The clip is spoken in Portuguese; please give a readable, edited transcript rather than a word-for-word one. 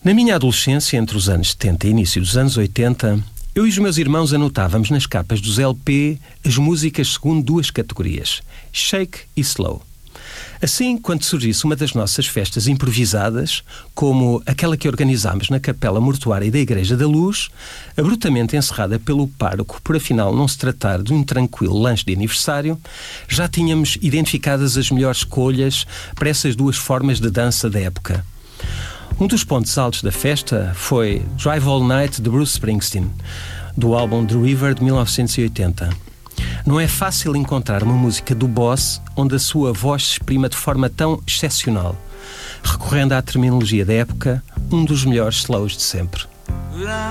Na minha adolescência, entre os anos 70 e início dos anos 80, eu e os meus irmãos anotávamos nas capas dos LP as músicas segundo duas categorias, shake e slow. Assim, quando surgisse uma das nossas festas improvisadas, como aquela que organizámos na capela mortuária da Igreja da Luz, abruptamente encerrada pelo pároco por afinal não se tratar de um tranquilo lanche de aniversário, já tínhamos identificadas as melhores escolhas para essas duas formas de dança da época. Um dos pontos altos da festa foi Drive All Night de Bruce Springsteen, do álbum The River de 1980. Não é fácil encontrar uma música do Boss onde a sua voz se exprima de forma tão excepcional. Recorrendo à terminologia da época, um dos melhores slows de sempre.